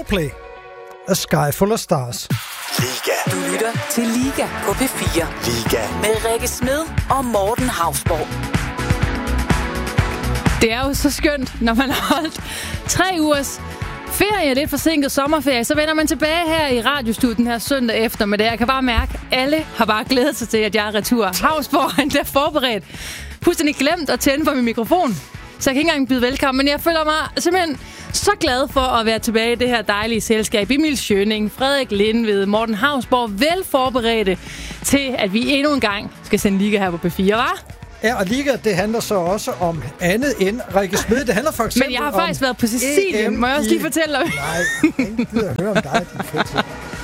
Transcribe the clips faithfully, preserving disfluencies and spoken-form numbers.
Coldplay, A Sky Full of Stars. Liga. Du lytter til Liga på P fire. Liga. Med Rikke Smed og Morten Hausborg. Det er jo så skønt, når man har holdt tre ugers ferie, lidt forsinket sommerferie, så vender man tilbage her i radiostudiet den her søndag eftermiddag. Jeg kan bare mærke, at alle har bare glædet sig til, at jeg er retur. Hausborg er endda forberedt. Fuldstændig glemt at tænde på min mikrofon, så jeg kan ikke engang byde velkommen. Men jeg føler mig simpelthen så glad for at være tilbage i det her dejlige selskab. Emil Schøning, Frederik Lindved, Morten Hausborg, vel forberedte til, at vi endnu en gang skal sende Liga her på P fire, hva'? Ja, og Liga, det handler så også om andet end Rikke Smed. Det handler for eksempel om... Men jeg har faktisk været på Sicilien. Må jeg også lige fortælle dig? Nej, ingen gider at høre om dig, din fedt.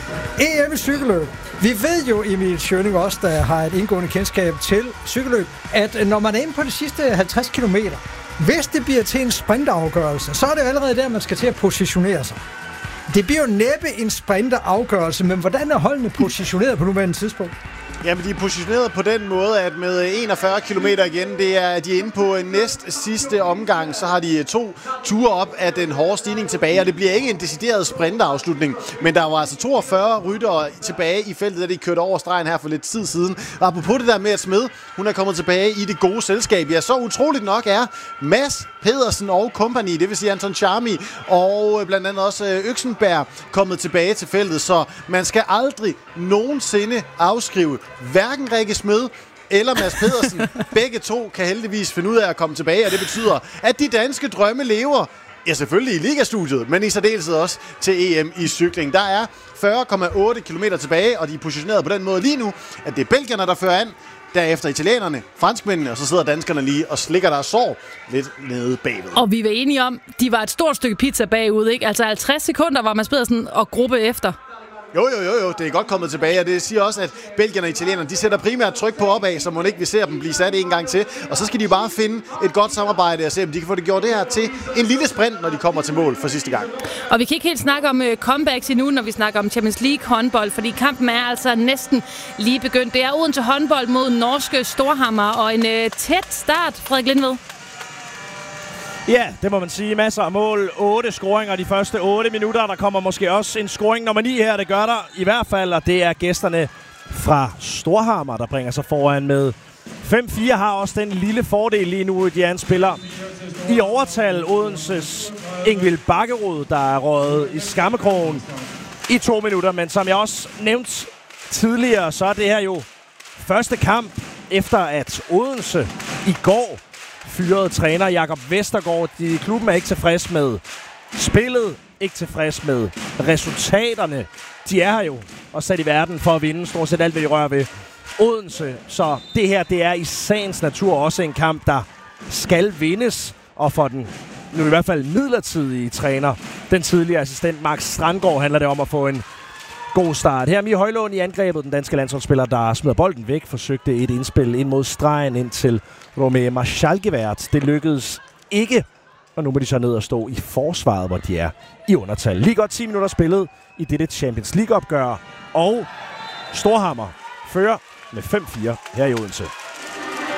E M i cykelløb. Vi ved jo, Emil Schøning også, der har et indgående kendskab til cykelløb, at når man er inde på de sidste halvtreds kilometer, hvis det bliver til en sprintafgørelse, så er det allerede der, man skal til at positionere sig. Det bliver jo næppe en sprinterafgørelse, men hvordan er holdene positioneret på nuværende tidspunkt? Jamen, de er positioneret på den måde, at med enogfyrre kilometer igen, det er, de er inde på næst sidste omgang, så har de to ture op af den hårde stigning tilbage, og det bliver ikke en decideret sprinterafslutning, men der var altså toogfyrre ryttere tilbage i feltet, da de kørte over stregen her for lidt tid siden. Og apropos det der med at Smed, hun er kommet tilbage i det gode selskab. Ja, så utroligt nok er Mads Pedersen og company, det vil sige Anton Charmi og blandt andet også Øksenberg, kommet tilbage til feltet, så man skal aldrig nogensinde afskrive hverken Rikke Smed eller Mads Pedersen. Begge to kan heldigvis finde ud af at komme tilbage, og det betyder, at de danske drømme lever. Ja, selvfølgelig i ligastudiet, men i særdeleshed også til E M i cykling. Der er fyrre komma otte kilometer tilbage, og de er positioneret på den måde lige nu, at det er belgierne, der fører an. Derefter italienerne, franskmændene, og så sidder danskerne lige og slikker deres sår lidt nede bagved. Og vi var enige om, de var et stort stykke pizza bagud, ikke? Altså halvtreds sekunder var Mads Pedersen og gruppe efter. Jo, jo, jo, jo, det er godt kommet tilbage, og det siger også, at belgierne og italienerne, de sætter primært tryk på opad, så må ikke vi ser dem blive sat en gang til. Og så skal de bare finde et godt samarbejde og se, om de kan få det gjort det her til en lille sprint, når de kommer til mål for sidste gang. Og vi kan ikke helt snakke om uh, comebacks endnu, når vi snakker om Champions League håndbold, fordi kampen er altså næsten lige begyndt. Det er Odense håndbold mod norske Storhamar, og en uh, tæt start, Frederik Lindved. Ja, det må man sige. Masser af mål. otte scoringer de første otte minutter. Der kommer måske også en scoring nummer ni her. Det gør der i hvert fald, og det er gæsterne fra Storhamar, der bringer sig foran med fem fire. Har også den lille fordel lige nu, de er en spiller i overtal. Odenses Ingvild Bakkerud, der er røget i skammekrogen i to minutter. Men som jeg også nævnte tidligere, så er det her jo første kamp, efter at Odense i går fyrede træner Jakob Vestergaard. De, klubben er ikke tilfreds med spillet, ikke tilfreds med resultaterne. De er her jo og sat i verden for at vinde stort set alt, hvad de rører ved Odense. Så det her, det er i sagens natur også en kamp, der skal vindes. Og for den, nu i hvert fald midlertidige træner, den tidligere assistent Max Strandgaard, handler det om at få en god start. Her Mie Højlund i angrebet, den danske landsholdsspiller, der smider bolden væk, forsøgte et indspil ind mod stregen ind til Romeo Marschalgevært. Det lykkedes ikke, og nu må de så ned og stå i forsvaret, hvor de er i undertal. Lige godt ti minutter spillet i dette Champions League-opgør, og Storhamar fører med fem fire her i Odense.